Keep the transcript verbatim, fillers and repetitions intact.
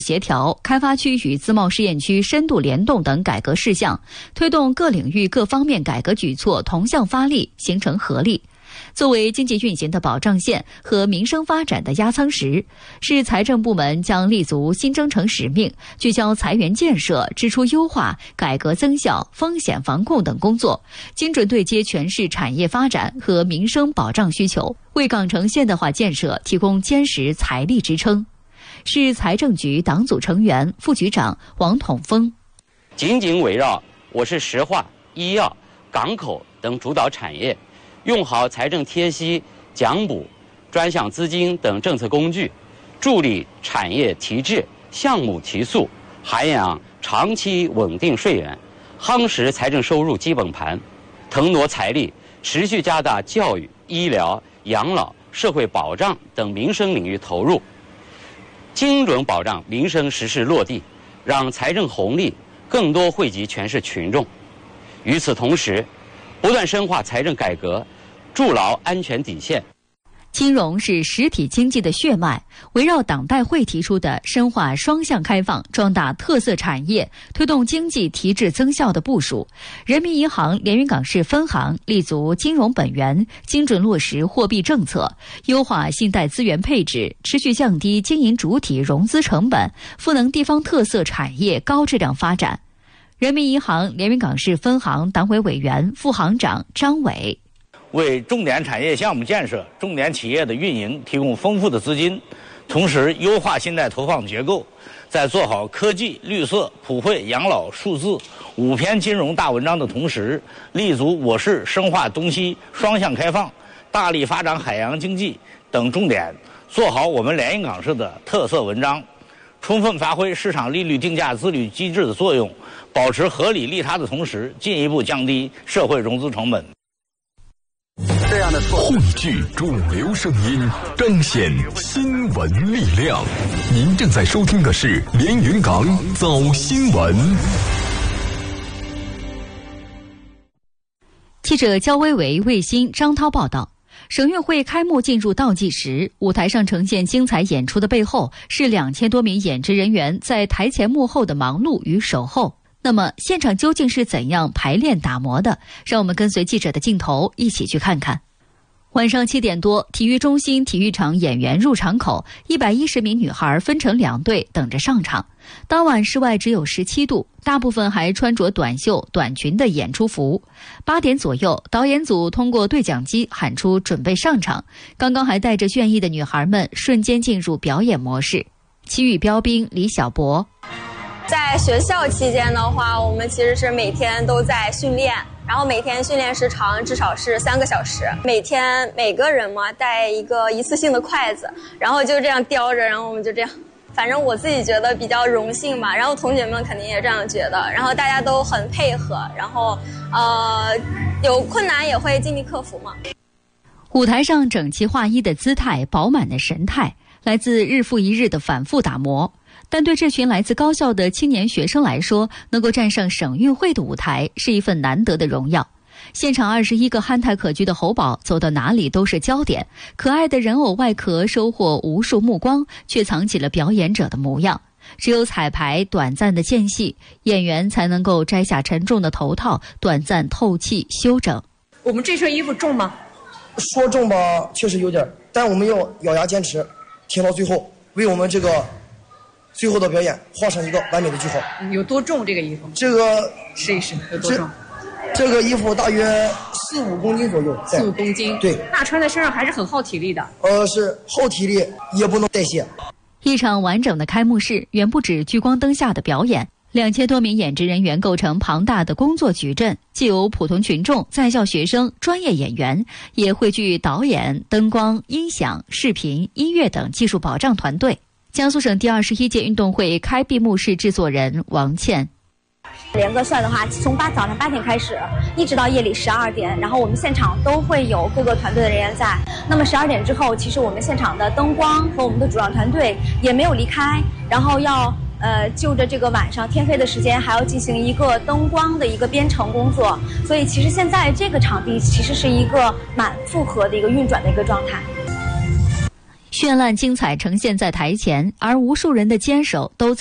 协调、开发区与自贸试验区深度联动等改革事项，推动各领域各方面改革举措同向发力，形成合力。作为经济运行的保障线和民生发展的压舱石，市财政部门将立足新征程使命，聚焦财源建设、支出优化、改革增效、风险防控等工作，精准对接全市产业发展和民生保障需求，为港城现代化建设提供坚实财力支撑。市财政局党组成员、副局长王统峰： 紧紧围绕我市石化、医药、港口等主导产业，用好财政贴息、奖补、专项资金等政策工具，助力产业提质、项目提速，涵养长期稳定税源，夯实财政收入基本盘，腾挪财力，持续加大教育、医疗、养老、社会保障等民生领域投入，精准保障民生实事落地，让财政红利更多惠及全市群众。与此同时，不断深化财政改革，筑牢安全底线。 金融是实体经济的血脉，围绕党代会提出的深化双向开放、壮大特色产业、推动经济提质增效的部署，人民银行连云港市分行立足金融本源，精准落实货币政策，优化信贷资源配置，持续降低经营主体融资成本，赋能地方特色产业高质量发展。人民银行连云港市分行党委委员、副行长张伟： 为重点产业项目建设、重点企业的运营提供丰富的资金，同时优化信贷投放结构，在做好科技、绿色、普惠、养老、数字五篇金融大文章的同时，立足我市深化东西双向开放、大力发展海洋经济等重点，做好我们连云港市的特色文章，充分发挥市场利率定价自律机制的作用，保持合理利他的同时，进一步降低社会融资成本。 这样的汇聚主流声音，彰显新闻力量。您正在收听的是连云港早新闻。 记者焦薇维、卫星张涛报道。省运会开幕进入倒计时，舞台上呈现精彩演出的背后，是两千多名演职人员在台前幕后的忙碌与守候。那么，现场究竟是怎样排练打磨的？让我们跟随记者的镜头一起去看看。晚上七点多，体育中心体育场演员入场口，一百一十名女孩分成两队等着上场。当晚室外只有十七度，大部分还穿着短袖、短裙的演出服。八点左右，导演组通过对讲机喊出准备上场。刚刚还带着倦意的女孩们瞬间进入表演模式。奇遇标兵李小博： 在学校期间的话，我们其实是每天都在训练。然后每天训练时长至少是三个小时，每天每个人嘛带一个一次性的筷子，然后就这样叼着，然后我们就这样，反正我自己觉得比较荣幸吧，然后同学们肯定也这样觉得，然后大家都很配合，然后呃有困难也会尽力克服嘛。 舞台上整齐划一的姿态、饱满的神态，来自日复一日的反复打磨。但对这群来自高校的青年学生来说，能够站上省运会的舞台是一份难得的荣耀。现场二十一个憨态可掬的猴宝走到哪里都是焦点，可爱的人偶外壳收获无数目光，却藏起了表演者的模样。只有彩排短暂的间隙，演员才能够摘下沉重的头套，短暂透气休整。 我们这身衣服重吗？ 说重吧，确实有点，但我们要咬牙坚持，挺到最后，为我们这个最后的表演画上一个完美的句号。 有多重这个衣服？这个试一试有多重？ 这个衣服大约四五公斤左右。 四五公斤， 对。 那穿在身上还是很耗体力的。 呃，是耗体力，也不能代谢。 一场完整的开幕式远不止聚光灯下的表演，两千多名演职人员构成庞大的工作矩阵，既有普通群众、在校学生、专业演员，也汇聚导演、灯光、音响、视频、音乐等技术保障团队。江苏省第二十一届运动会开闭幕式制作人王倩： 连个算的话，从八早上八点开始，一直到夜里十二点，然后我们现场都会有各个团队的人员在。那么十二点之后，其实我们现场的灯光和我们的主要团队也没有离开，然后要呃就着这个晚上天黑的时间，还要进行一个灯光的一个编程工作。所以其实现在这个场地其实是一个蛮复合的一个运转的一个状态。 绚烂精彩呈现在台前，而无数人的坚守都